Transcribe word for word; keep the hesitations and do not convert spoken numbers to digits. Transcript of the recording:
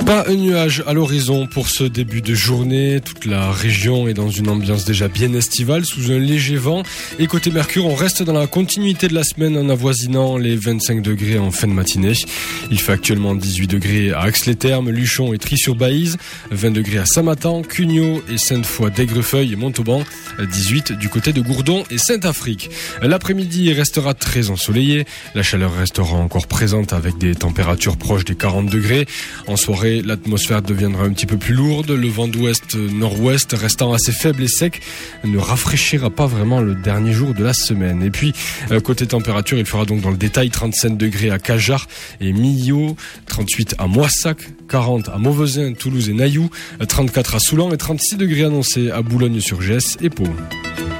Pas un nuage à l'horizon pour ce début de journée. Toute la région est dans une ambiance déjà bien estivale, sous un léger vent. Et côté Mercure, on reste dans la continuité de la semaine en avoisinant les vingt-cinq degrés en fin de matinée. Il fait actuellement dix-huit degrés à Aix-les-Thermes, Luchon et Trie-sur-Baïse, vingt degrés à Saint-Matan, Cugnot et Sainte-Foy d'Aigrefeuille et Montauban, dix-huit du côté de Gourdon et Saint-Afrique. L'après-midi restera très ensoleillé. La chaleur restera encore présente avec des températures proches des quarante degrés. En soirée, l'atmosphère deviendra un petit peu plus lourde. Le vent d'ouest-nord-ouest restant assez faible et sec ne rafraîchira pas vraiment le dernier jour de la semaine. Et puis, côté température, il fera donc dans le détail trente-cinq degrés à Cajar et Millau, trente-huit à Moissac, quarante à Mauvezin, Toulouse et Nailloux, trente-quatre à Soulan et trente-six degrés annoncés à Boulogne-sur-Gesse et Pau.